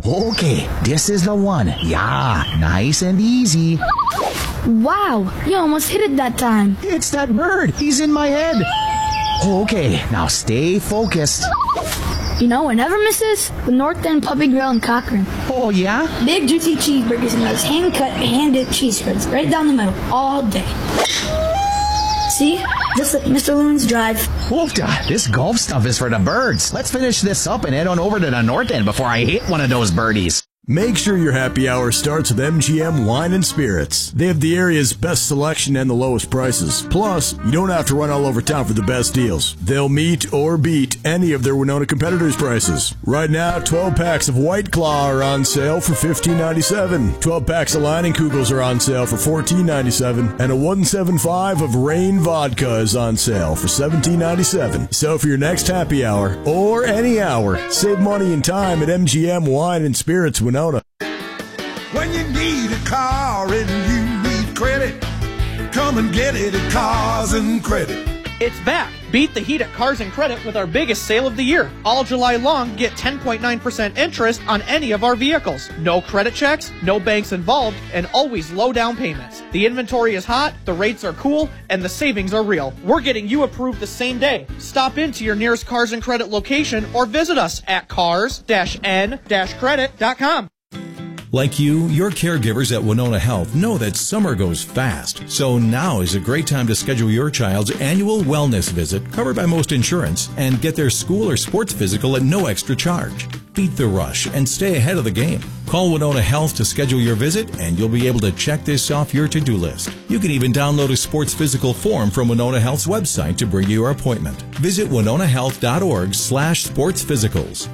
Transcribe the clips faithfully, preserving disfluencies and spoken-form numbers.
Okay, this is the one. Yeah, nice and easy. Wow, you almost hit it that time. It's that bird. He's in my head. Okay, now stay focused. You know, it never misses the North End Puppy Grill in Cochrane. Oh, yeah? Big juicy cheeseburgers and those hand-cut, hand-dipped cheese curds right down the middle all day. See? Just like Mister Loon's Drive. Wolfda, this golf stuff is for the birds. Let's finish this up and head on over to the North End before I hit one of those birdies. Make sure your happy hour starts with M G M Wine and Spirits. They have the area's best selection and the lowest prices. Plus, you don't have to run all over town for the best deals. They'll meet or beat any of their Winona competitors' prices. Right now, twelve packs of White Claw are on sale for fifteen ninety-seven. twelve packs of Leinenkugels are on sale for fourteen ninety-seven. And a one seventy-five of Rain Vodka is on sale for seventeen ninety-seven. So for your next happy hour, or any hour, save money and time at M G M Wine and Spirits Winona. When you need a car and you need credit, come and get it at Cars and Credit. It's back. Beat the heat at Cars and Credit with our biggest sale of the year. All July long, get ten point nine percent interest on any of our vehicles. No credit checks, no banks involved, and always low down payments. The inventory is hot, the rates are cool, and the savings are real. We're getting you approved the same day. Stop into your nearest Cars and Credit location or visit us at cars N credit dot com. Like you, your caregivers at Winona Health know that summer goes fast. So now is a great time to schedule your child's annual wellness visit, covered by most insurance, and get their school or sports physical at no extra charge. Beat the rush and stay ahead of the game. Call Winona Health to schedule your visit, and you'll be able to check this off your to-do list. You can even download a sports physical form from Winona Health's website to bring you your appointment. Visit winona health dot org slash sports physicals.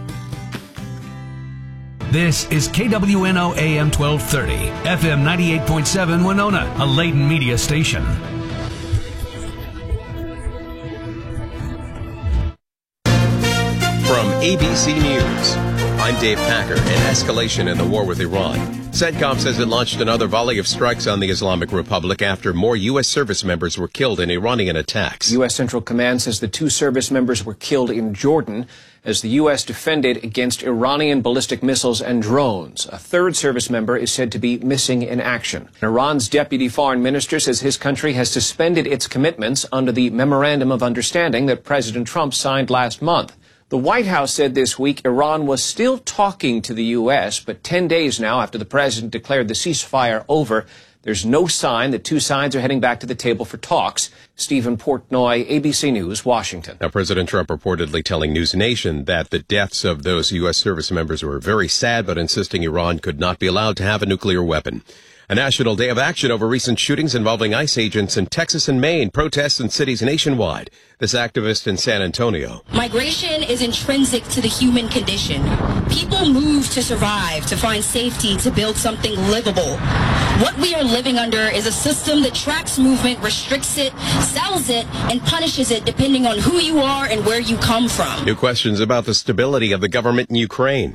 This is K W N O A M twelve thirty, F M ninety-eight point seven Winona, a Layton media station. From A B C News, I'm Dave Packer. An escalation in the war with Iran. CENTCOM says it launched another volley of strikes on the Islamic Republic after more U S service members were killed in Iranian attacks. U S Central Command says the two service members were killed in Jordan as the U S defended against Iranian ballistic missiles and drones. A third service member is said to be missing in action. Iran's deputy foreign minister says his country has suspended its commitments under the Memorandum of Understanding that President Trump signed last month. The White House said this week Iran was still talking to the U S, but ten days now after the president declared the ceasefire over, there's no sign that two sides are heading back to the table for talks. Stephen Portnoy, A B C News, Washington. Now, President Trump reportedly telling News Nation that the deaths of those U S service members were very sad, but insisting Iran could not be allowed to have a nuclear weapon. A national day of action over recent shootings involving ICE agents in Texas and Maine, protests in cities nationwide. This activist in San Antonio. Migration is intrinsic to the human condition. People move to survive, to find safety, to build something livable. What we are living under is a system that tracks movement, restricts it, sells it, and punishes it depending on who you are and where you come from. New questions about the stability of the government in Ukraine.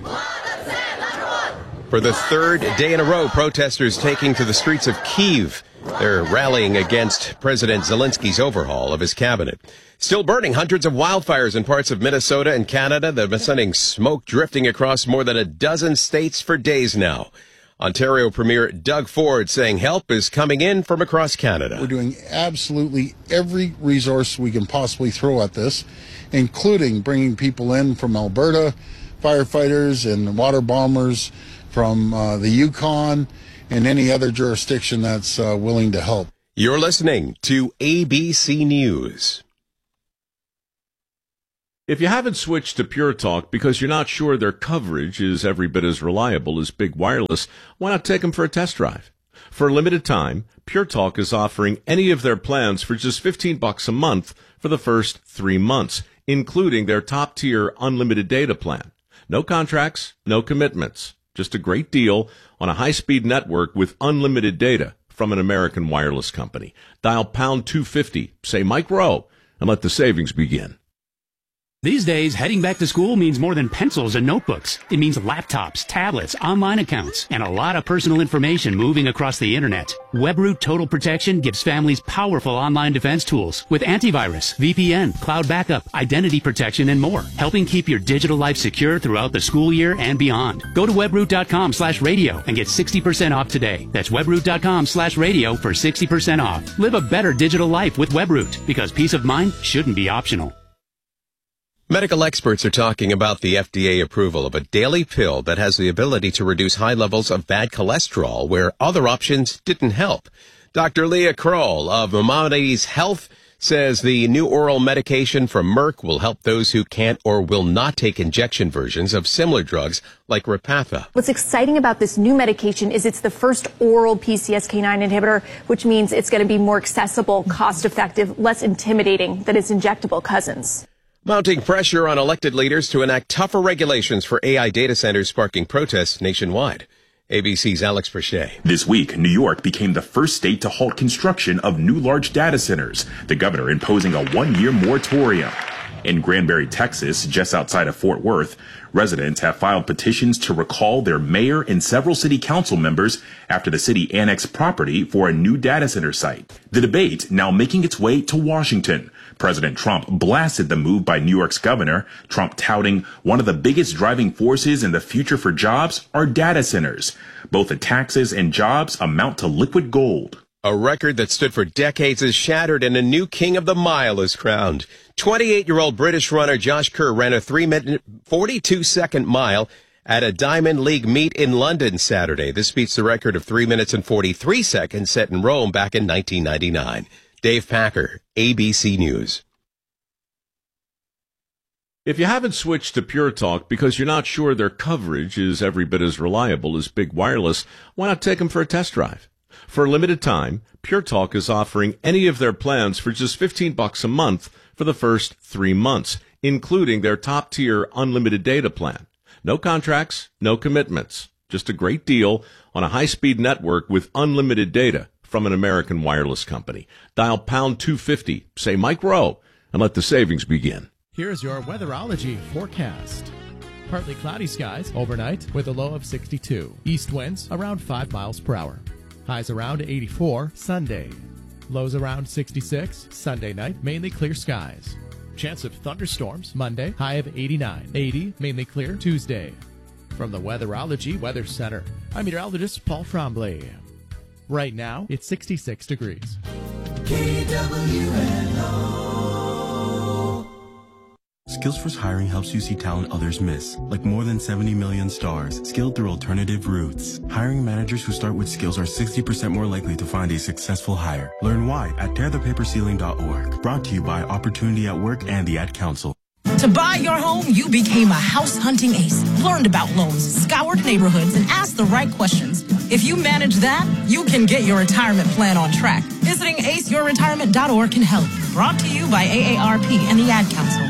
For the third day in a row, protesters taking to the streets of Kyiv. They're rallying against President Zelensky's overhaul of his cabinet. Still burning, hundreds of wildfires in parts of Minnesota and Canada that have been sending smoke drifting across more than a dozen states for days now. Ontario Premier Doug Ford saying help is coming in from across Canada. We're doing absolutely every resource we can possibly throw at this, including bringing people in from Alberta, firefighters and water bombers from uh, the Yukon and any other jurisdiction that's uh, willing to help. You're listening to A B C News. If you haven't switched to Pure Talk because you're not sure their coverage is every bit as reliable as Big Wireless, why not take them for a test drive? For a limited time, Pure Talk is offering any of their plans for just fifteen bucks a month for the first three months, including their top-tier unlimited data plan. No contracts, no commitments. Just a great deal on a high-speed network with unlimited data from an American wireless company. Dial pound two fifty, say Mike Rowe, and let the savings begin. These days, heading back to school means more than pencils and notebooks. It means laptops, tablets, online accounts, and a lot of personal information moving across the internet. WebRoot Total Protection gives families powerful online defense tools with antivirus, V P N, cloud backup, identity protection, and more, helping keep your digital life secure throughout the school year and beyond. Go to webroot.com slash radio and get sixty percent off today. That's webroot.com slash radio for sixty percent off. Live a better digital life with WebRoot, because peace of mind shouldn't be optional. Medical experts are talking about the F D A approval of a daily pill that has the ability to reduce high levels of bad cholesterol where other options didn't help. Doctor Leah Kroll of Maimonides Health says the new oral medication from Merck will help those who can't or will not take injection versions of similar drugs like Repatha. What's exciting about this new medication is it's the first oral P C S K nine inhibitor, which means it's going to be more accessible, cost-effective, less intimidating than its injectable cousins. Mounting pressure on elected leaders to enact tougher regulations for A I data centers sparking protests nationwide. A B C's Alex Perchet. This week, New York became the first state to halt construction of new large data centers, the governor imposing a one-year moratorium. In Granbury, Texas, just outside of Fort Worth, residents have filed petitions to recall their mayor and several city council members after the city annexed property for a new data center site. The debate now making its way to Washington. President Trump blasted the move by New York's governor, Trump touting one of the biggest driving forces in the future for jobs are data centers. Both the taxes and jobs amount to liquid gold. A record that stood for decades is shattered and a new king of the mile is crowned. twenty-eight-year-old British runner Josh Kerr ran a three minute, forty-two second mile at a Diamond League meet in London Saturday. This beats the record of three minutes and forty-three seconds set in Rome back in nineteen ninety-nine. Dave Packer, A B C News. If you haven't switched to Pure Talk because you're not sure their coverage is every bit as reliable as Big Wireless, why not take them for a test drive? For a limited time, Pure Talk is offering any of their plans for just fifteen bucks a month for the first three months, including their top-tier unlimited data plan. No contracts, no commitments, just a great deal on a high-speed network with unlimited data from an American wireless company. Dial pound two fifty, say Mike Rowe, and let the savings begin. Here's your weatherology forecast. Partly cloudy skies overnight with a low of sixty-two. East winds around five miles per hour. Highs around eighty-four Sunday. Lows around sixty-six Sunday night, mainly clear skies. Chance of thunderstorms Monday, high of eighty-nine. eighty, mainly clear Tuesday. From the Weatherology Weather Center, I'm meteorologist Paul Tremblay. Right now, it's sixty-six degrees. K W N O. Skillsforce Hiring helps you see talent others miss, like more than seventy million stars, skilled through alternative routes. Hiring managers who start with skills are sixty percent more likely to find a successful hire. Learn why at tear the paper ceiling dot org. Brought to you by Opportunity at Work and the Ad Council. To buy your home, you became a house hunting ace, learned about loans, scoured neighborhoods, and asked the right questions. If you manage that, you can get your retirement plan on track. Visiting ace your retirement dot org can help. Brought to you by A A R P and the Ad Council.